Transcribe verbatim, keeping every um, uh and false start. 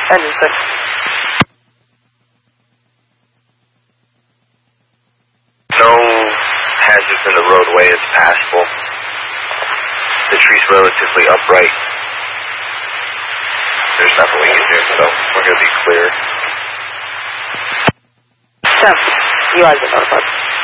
Understood. No hazards in the roadway. It's passable. The tree's relatively upright. There's nothing we can do, so we're going to be clear. So, you are the notified.